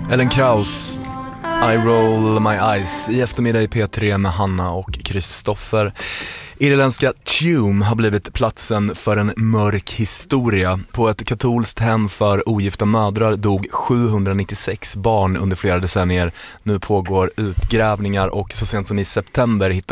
Ellen Kraus, I roll my eyes i eftermiddag i P3 med Hanna och Kristoffer. Irländska Tume har blivit platsen för en mörk historia. På ett katolskt hem för ogifta mödrar dog 796 barn under flera decennier. Nu pågår utgrävningar och så sent som i september